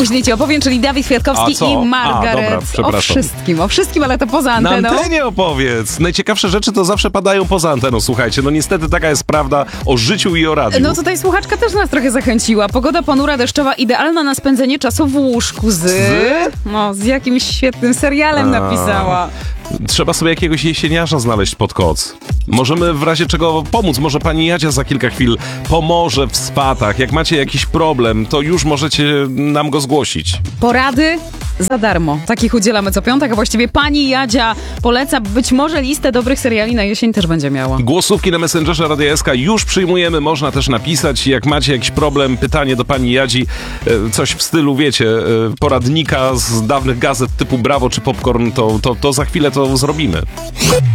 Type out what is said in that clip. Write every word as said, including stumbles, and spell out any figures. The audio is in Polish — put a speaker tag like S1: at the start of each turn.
S1: Później ci opowiem, czyli Dawid Kwiatkowski i Margaret.
S2: A, dobra,
S1: o wszystkim, o wszystkim, ale to poza anteną.
S2: Na antenie opowiedz. Najciekawsze rzeczy to zawsze padają poza anteną, słuchajcie. No niestety taka jest prawda o życiu i o radiu.
S1: No tutaj słuchaczka też nas trochę zachęciła. Pogoda ponura, deszczowa, idealna na spędzenie czasu w łóżku z...
S2: Z?
S1: No, z jakimś świetnym serialem
S2: A.
S1: napisała.
S2: Trzeba sobie jakiegoś jesieniarza znaleźć pod koc. Możemy w razie czego pomóc. Może pani Jadzia za kilka chwil pomoże w swatach. Jak macie jakiś problem, to już możecie nam go zgłosić.
S1: Porady za darmo. Takich udzielamy co piątek, a właściwie pani Jadzia poleca. Być może listę dobrych seriali na jesień też będzie miała.
S2: Głosówki na Messengerze Radia S K już przyjmujemy. Można też napisać, jak macie jakiś problem, pytanie do pani Jadzi, coś w stylu, wiecie, poradnika z dawnych gazet typu Brawo czy Popcorn, to, to, to za chwilę to zrobimy.